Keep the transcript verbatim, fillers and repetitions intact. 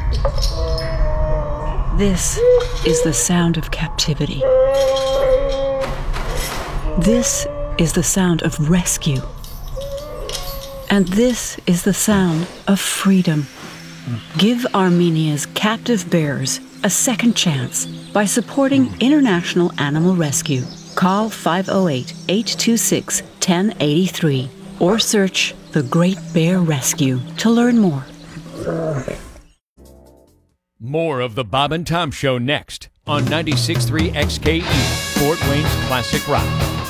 This is the sound of captivity. This is the sound of rescue. And this is the sound of freedom. Give Armenia's captive bears a second chance by supporting International Animal Rescue. Call five oh eight, eight two six, one oh eight three or search The Great Bear Rescue to learn more. More of the Bob and Tom Show next on ninety-six point three X K E, Fort Wayne's Classic Rock.